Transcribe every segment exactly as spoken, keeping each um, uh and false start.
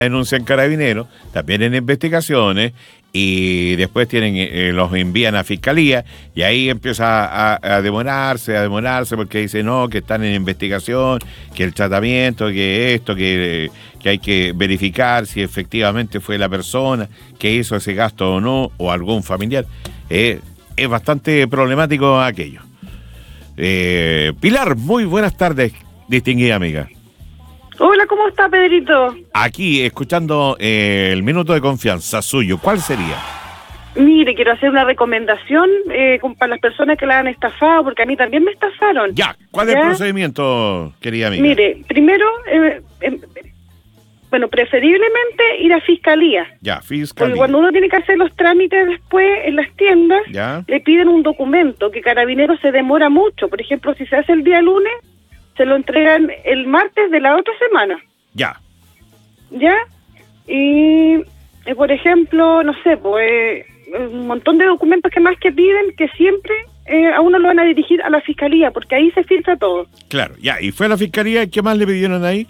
denuncian Carabineros, también en investigaciones, y después tienen eh, los envían a Fiscalía, y ahí empieza a, a demorarse, a demorarse, porque dice no, que están en investigación, que el tratamiento, que esto, que, que hay que verificar si efectivamente fue la persona que hizo ese gasto o no, o algún familiar. Eh, es bastante problemático aquello. Eh, Pilar, muy buenas tardes, distinguida amiga. Hola, ¿cómo está, Pedrito? Aquí, escuchando eh, el minuto de confianza suyo, ¿cuál sería? Mire, quiero hacer una recomendación eh, para las personas que la han estafado, porque a mí también me estafaron. Ya, ¿cuál ¿Ya? es el procedimiento, querida amiga? Mire, primero, eh, eh, bueno, preferiblemente ir a Fiscalía. Ya, Fiscalía. Porque cuando uno tiene que hacer los trámites después en las tiendas, ya, le piden un documento que Carabineros se demora mucho. Por ejemplo, si se hace el día lunes, se lo entregan el martes de la otra semana. ya. ¿Ya? Y, eh, por ejemplo, no sé, pues un montón de documentos que más que piden, que siempre eh, a uno lo van a dirigir a la Fiscalía, porque ahí se filtra todo. Claro, ya. ¿Y fue a la Fiscalía? ¿Qué más le pidieron ahí?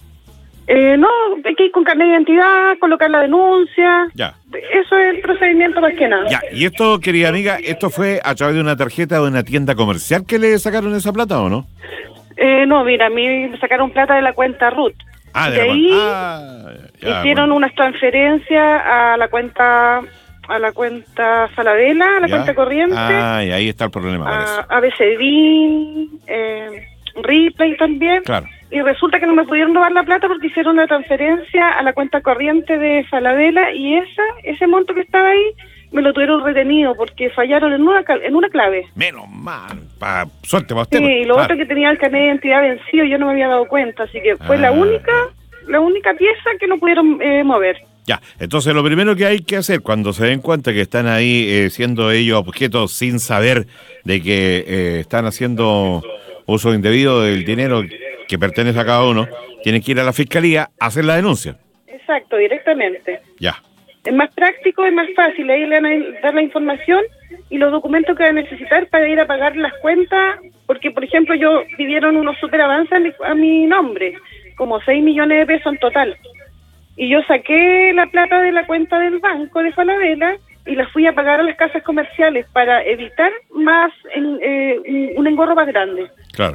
Eh, no, hay que ir con carnet de identidad, colocar la denuncia. Ya. Eso es el procedimiento más que nada. Ya, y esto, querida amiga, ¿esto fue a través de una tarjeta de una tienda comercial que le sacaron esa plata o no? Eh, no, mira, a mí me sacaron plata de la cuenta Ruth. Ah, de de la ahí ah, ya, hicieron bueno. unas transferencias a la cuenta a la cuenta Falabella, a la ¿Ya? cuenta corriente, Ah, y ahí está el problema, parece. a, a B C D, eh, Ripley también. Claro. Y resulta que no me pudieron robar la plata porque hicieron una transferencia a la cuenta corriente de Falabella, y esa ese monto que estaba ahí me lo tuvieron retenido porque fallaron en una cal- en una clave. Menos mal, pa, suerte para usted. Sí, pues, y lo claro. otro que tenía el carnet de identidad vencido, yo no me había dado cuenta, así que fue Ah. la única la única pieza que no pudieron eh, mover. Ya, entonces lo primero que hay que hacer cuando se den cuenta que están ahí eh, siendo ellos objetos sin saber de que eh, están haciendo uso indebido del dinero que pertenece a cada uno, tienen que ir a la Fiscalía a hacer la denuncia. Exacto, directamente. Ya. Es más práctico, es más fácil, ahí le van a dar la información y los documentos que van a necesitar para ir a pagar las cuentas, porque por ejemplo yo pidieron unos superavances a mi, a mi nombre, como seis millones de pesos en total, y yo saqué la plata de la cuenta del banco de Falabella y la fui a pagar a las casas comerciales para evitar más en, eh, un, un engorro más grande. Claro.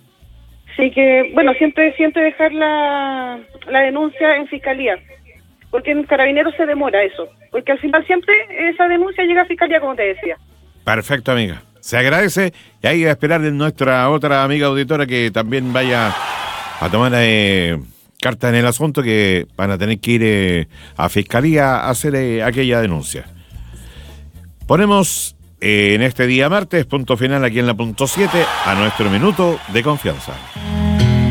Así que, bueno, siempre siempre dejar la, la denuncia en Fiscalía, porque en Carabineros se demora eso, porque al final siempre esa denuncia llega a Fiscalía, como te decía. Perfecto, amiga. Se agradece y hay que esperar de nuestra otra amiga auditora que también vaya a tomar eh, carta en el asunto, que van a tener que ir eh, a Fiscalía a hacer eh, aquella denuncia. Ponemos eh, en este día martes punto final aquí en la punto siete a nuestro minuto de confianza.